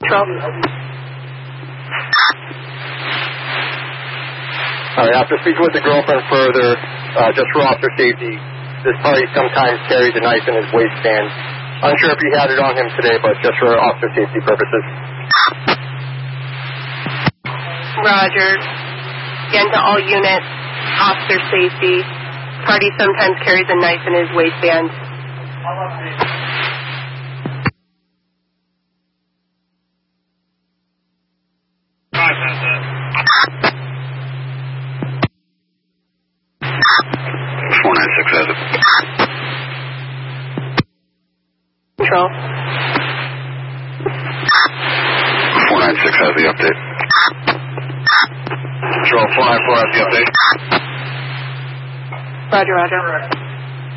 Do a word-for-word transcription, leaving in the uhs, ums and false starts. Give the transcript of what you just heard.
Control. All right, after speaking with the girlfriend further, uh, just for officer safety, this party sometimes carries a knife in his waistband. Unsure if he had it on him today, but just for officer safety purposes. Roger. Again to all units, officer safety. Party sometimes carries a knife in his waistband. four nine six has it. Control. four nine six has the update. Control, four nine four has the update. Roger, roger.